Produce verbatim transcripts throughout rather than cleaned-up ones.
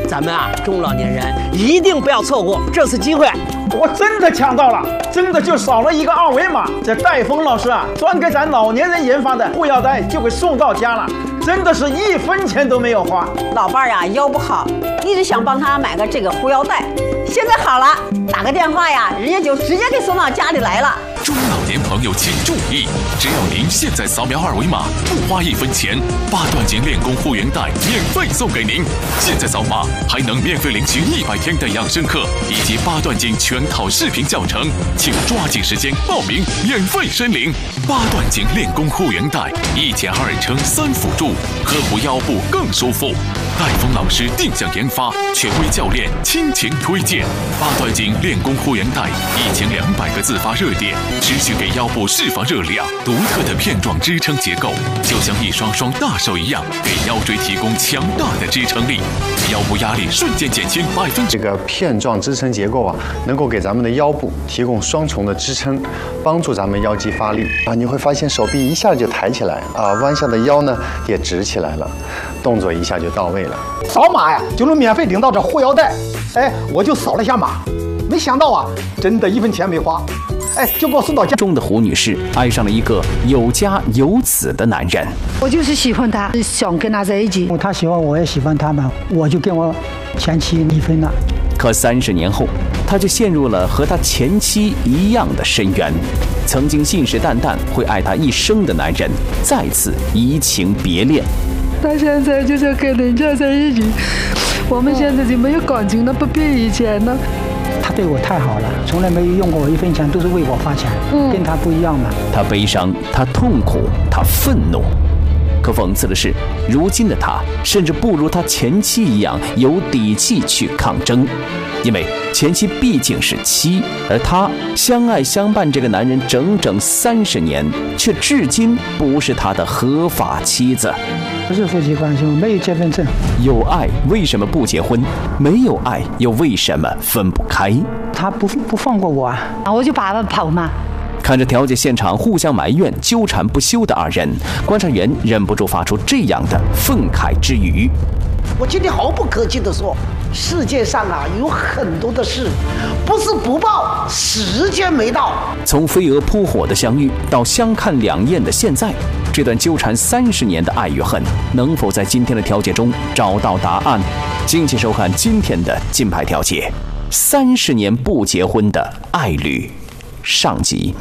咱们啊，中老年人一定不要错过这次机会。 我真的抢到了，真的就少了一个二维码。这戴峰老师啊，专给咱老年人研发的护腰带就给送到家了，真的是一分钱都没有花。 老伴儿呀，腰不好，一直想帮他买个这个护腰带，现在好了，打个电话呀，人家就直接给送到家里来了。 中老年朋友请注意，只要您现在扫描二维码，不花一分钱，八段锦练功护眼带免费送给您。现在扫码还能免费领取一百天的养生课以及八段锦全套视频教程，请抓紧时间报名，免费申领。八段锦练功护眼带，一减二乘三辅助，呵护腰部更舒服。戴峰老师定向研发，权威教练亲情推荐。八段锦练功护眼带，一千两百个自发热点，持续给腰部释放热量。独特的片状支撑结构，就像一双双大手一样，给腰椎提供强大的支撑力，腰部压力瞬间减轻百分之。 这个片状支撑结构啊，能够给咱们的腰部提供双重的支撑，帮助咱们腰肌发力啊。你会发现手臂一下就抬起来啊，弯下的腰呢也直起来了，动作一下就到位了。 扫码呀，就能免费领到这护腰带。哎，我就扫了一下码，没想到啊，真的一分钱没花，哎，就给我送到家。 中的胡女士爱上了一个有家有子的男人。 我就是喜欢他，想跟他在一起。 他喜欢我，也喜欢他嘛，我就跟我前妻离婚了。 可三十年后，他就陷入了和他前妻一样的深渊。曾经信誓旦旦会爱他一生的男人，再次移情别恋。 他现在就是跟人家在一起，我们现在就没有感情了，不比以前了。 他对我太好了，从来没有用过我一分钱，都是为我花钱，嗯、跟他不一样嘛。 他悲伤，他痛苦，他愤怒。可讽刺的是，如今的他甚至不如他前妻一样有底气去抗争，因为前妻毕竟是妻，而他相爱相伴这个男人整整三十年，却至今不是他的合法妻子。 不是夫妻关系，我没有结婚证。 有爱为什么不结婚？没有爱又为什么分不开？ 他不不放过我啊， 我就把他跑嘛。 看着调解现场互相埋怨、纠缠不休的二人，观察员忍不住发出这样的愤慨之语： 我今天毫不客气地说，世界上啊有很多的事，不是不报，时间没到。 从飞蛾扑火的相遇到相看两厌的现在，这段纠缠三十年的爱与恨，能否在今天的调解中找到答案？敬请收看今天的金牌调解，三十年不结婚的爱侣上集。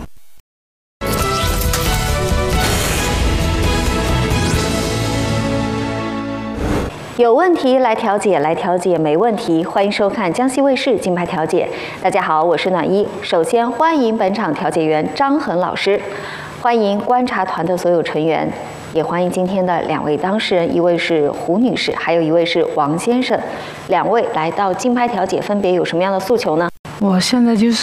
有问题来调解，来调解没问题。欢迎收看江西卫视金牌调解。大家好，我是暖一。首先欢迎本场调解员张恒老师，欢迎观察团的所有成员，也欢迎今天的两位当事人，一位是胡女士，还有一位是王先生。两位来到金牌调解，分别有什么样的诉求呢？ 我现在就是，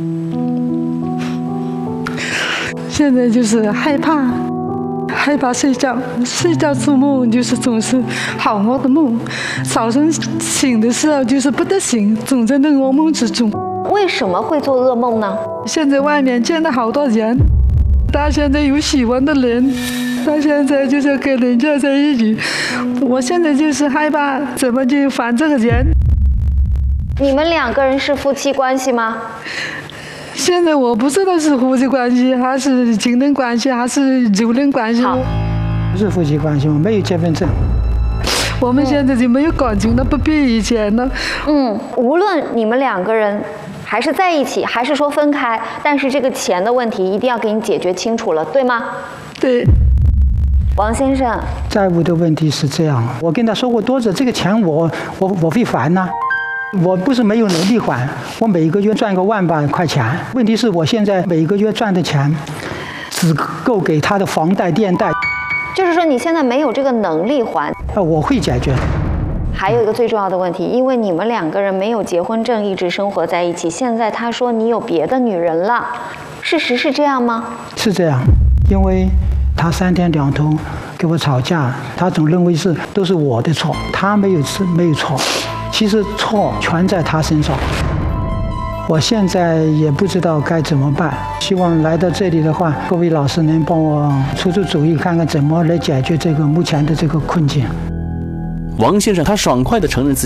现在就是害怕。害怕睡觉，睡觉做梦就是总是好噩的梦，早上醒的时候就是不得醒，总在那个噩梦之中。 为什么会做噩梦呢？ 现在外面见到好多人，他现在有喜欢的人，他现在就是跟人家在一起，我现在就是害怕怎么去烦这个人。 你们两个人是夫妻关系吗？ 现在我不知道是夫妻关系还是情人关系还是友人关系。 不是夫妻关系，我没有结婚证。 我们现在就没有感情了，不比以前了。 嗯，无论你们两个人还是在一起，还是说分开，但是这个钱的问题一定要给你解决清楚了，对吗？ 对。 王先生， 债务的问题是这样，我跟他说过多次，这个钱我我我会还呐、啊。我不是没有能力还，我每个月赚个万把块钱。问题是我现在每个月赚的钱，只够给他的房贷、电贷。 就是说你现在没有这个能力还。 啊，我会解决。 还有一个最重要的问题，因为你们两个人没有结婚证，一直生活在一起。现在他说你有别的女人了，事实是这样吗？ 是这样，因为他三天两头跟我吵架，他总认为是都是我的错，他没有错，没有错。其实错全在他身上，我现在也不知道该怎么办。希望来到这里的话，各位老师能帮我出出主意，看看怎么来解决这个目前的这个困境。 王先生他爽快地承认自己